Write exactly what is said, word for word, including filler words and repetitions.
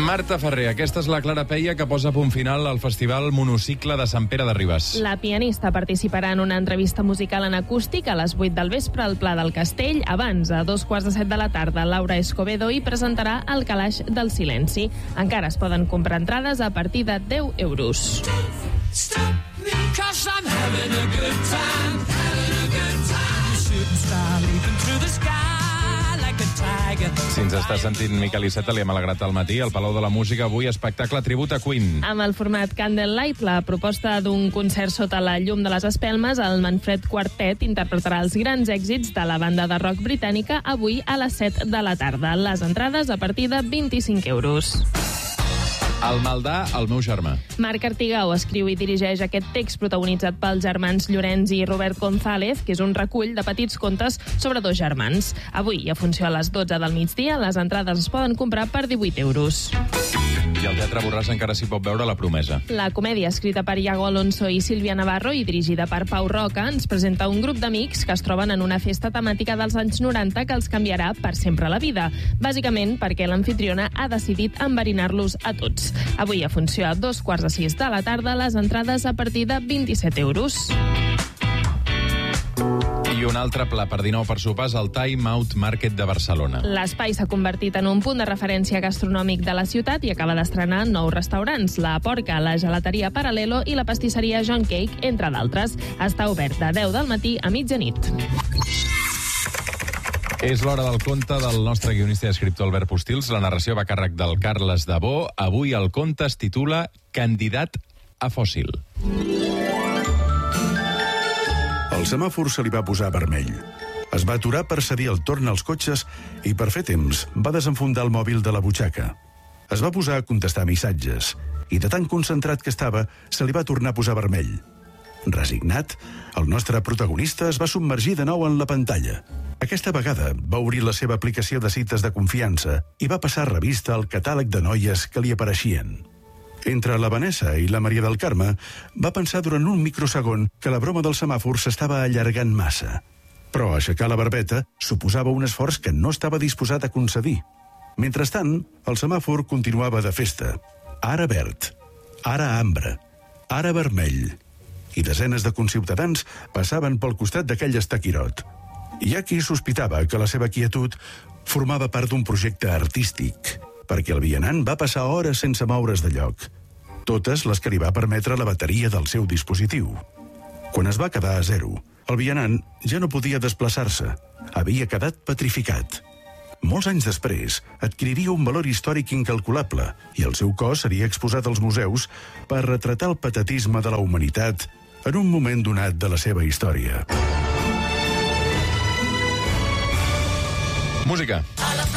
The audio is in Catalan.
Marta Ferrer, aquesta és la Clara Peia que posa a punt final al Festival Monocicle de Sant Pere de Ribes. La pianista participarà en una entrevista musical en acústic a les vuit del vespre al Pla del Castell. Abans, a dos quarts de set de la tarda, Laura Escobedo hi presentarà El calaix del silenci. Encara es poden comprar entrades a partir de deu euros. Si ens està sentint Miquel Iceta, li hem alegrat al matí. Al Palau de la Música avui espectacle tribut a Queen. Amb el format Candlelight, la proposta d'un concert sota la llum de les espelmes, el Manfred Quartet interpretarà els grans èxits de la banda de rock britànica avui a les set de la tarda. Les entrades a partir de vint-i-cinc euros. El Maldà, el meu germà. Marc Artigau escriu i dirigeix aquest text protagonitzat pels germans Llorenç i Robert González, que és un recull de petits contes sobre dos germans. Avui, a funció a les dotze del migdia, les entrades es poden comprar per divuit euros. I al Teatre Borràs encara s'hi pot veure La promesa. La comèdia, escrita per Iago Alonso i Sílvia Navarro i dirigida per Pau Roca, ens presenta un grup d'amics que es troben en una festa temàtica dels anys noranta que els canviarà per sempre la vida. Bàsicament perquè l'anfitriona ha decidit enverinar-los a tots. Avui, a funció a dos quarts de sis de la tarda, les entrades a partir de vint-i-set euros. I un altre pla per dinar o per sopars al Time Out Market de Barcelona. L'espai s'ha convertit en un punt de referència gastronòmic de la ciutat i acaba d'estrenar nous restaurants, la Porca, la gelateria Paralelo i la pastisseria John Cake, entre d'altres. Està obert de deu del matí a mitjanit. És l'hora del conte del nostre guionista i escriptor Albert Postils. La narració va a càrrec del Carles Dabó. Avui el conte es titula Candidat a fòssil. El semàfor se li va posar vermell. Es va aturar per cedir el torn als cotxes i, per fer temps, va desenfundar el mòbil de la butxaca. Es va posar a contestar missatges i, de tan concentrat que estava, se li va tornar a posar vermell. Resignat, el nostre protagonista es va submergir de nou en la pantalla. Aquesta vegada va obrir la seva aplicació de cites de confiança i va passar revista al catàleg de noies que li apareixien. Entre la Vanessa i la Maria del Carme va pensar durant un microsegon que la broma del semàfor s'estava allargant massa. Però aixecar la barbeta suposava un esforç que no estava disposat a concedir. Mentrestant, el semàfor continuava de festa. Ara verd, ara ambre, ara vermell. I desenes de conciutadans passaven pel costat d'aquell estaquirot. Hi ha qui sospitava que la seva quietud formava part d'un projecte artístic, perquè el vianant va passar hores sense moure's de lloc, totes les que li va permetre la bateria del seu dispositiu. Quan es va quedar a zero, el vianant ja no podia desplaçar-se, havia quedat petrificat. Molts anys després, adquiriria un valor històric incalculable i el seu cos seria exposat als museus per retratar el patetisme de la humanitat en un moment donat de la seva història. Música.